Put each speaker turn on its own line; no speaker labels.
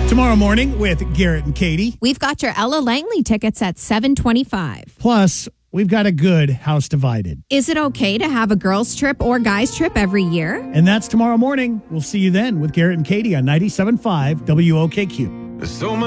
Tomorrow morning with Garrett and Katie.
We've got your Ella Langley tickets at 7:25.
Plus, we've got a good House Divided.
Is it okay to have a girls' trip or guys' trip every year?
And that's tomorrow morning. We'll see you then with Garrett and Katie on 97.5 WOKQ.
There's so much